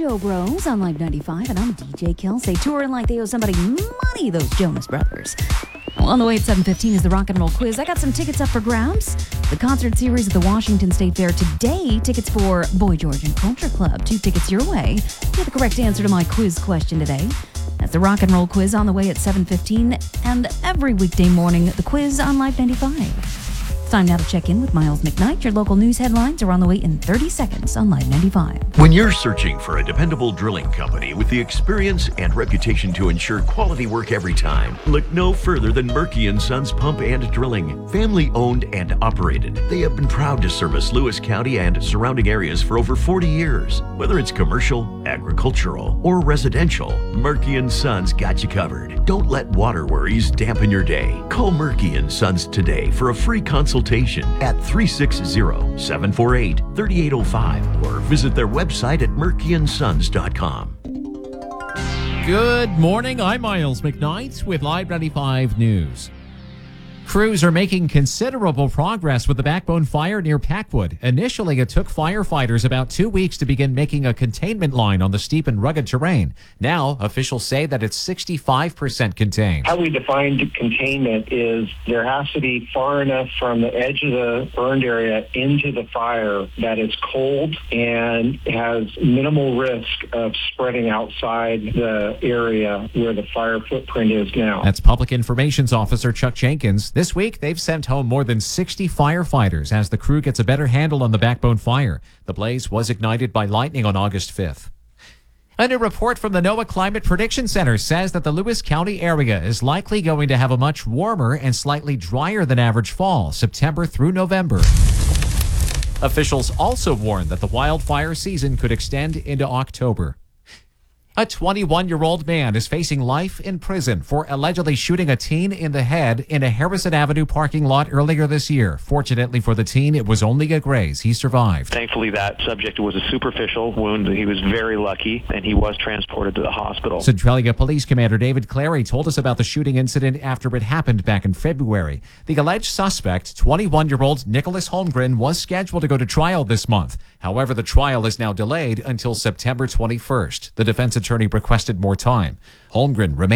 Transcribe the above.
Joe Bros on Live 95, and I'm DJ Kelsey, touring like they owe somebody money, those Jonas Brothers. Well, on the way at 7:15 is the Rock and Roll Quiz. I got some tickets up for grabs. The concert series at the Washington State Fair today. Tickets for Boy George and Culture Club. 2 tickets your way. Get the correct answer to my quiz question today. That's the Rock and Roll Quiz on the way at 7:15, and every weekday morning, the quiz on Live 95. It's time now to check in with Miles McKnight. Your local news headlines are on the way in 30 seconds on Live 95. When you're searching for a dependable drilling company with the experience and reputation to ensure quality work every time, look no further than Murky & Sons Pump and Drilling. Family owned and operated, they have been proud to service Lewis County and surrounding areas for over 40 years. Whether it's commercial, agricultural, or residential, Murky & Sons got you covered. Don't let water worries dampen your day. Call Murky & Sons today for a free consultation at 360-748-3805 or visit their website at murkyandSons.com. Good morning, I'm Miles McKnight with Live 95 News. Crews are making considerable progress with the Backbone fire near Packwood. Initially, it took firefighters about 2 weeks to begin making a containment line on the steep and rugged terrain. Now, officials say that it's 65% contained. How we define containment is there has to be far enough from the edge of the burned area into the fire that it's cold and has minimal risk of spreading outside the area where the fire footprint is now. That's Public Information Officer Chuck Jenkins. This week, they've sent home more than 60 firefighters as the crew gets a better handle on the Backbone fire. The blaze was ignited by lightning on August 5th. A new report from the NOAA Climate Prediction Center says that the Lewis County area is likely going to have a much warmer and slightly drier than average fall, September through November. Officials also warned that the wildfire season could extend into October. A 21-year-old man is facing life in prison for allegedly shooting a teen in the head in a Harrison Avenue parking lot earlier this year. Fortunately for the teen, it was only a graze. He survived. Thankfully, that subject was a superficial wound. He was very lucky, and he was transported to the hospital. Centralia Police Commander David Clary told us about the shooting incident after it happened back in February. The alleged suspect, 21-year-old Nicholas Holmgren, was scheduled to go to trial this month. However, the trial is now delayed until September 21st. The defense attorney requested more time. Holmgren remains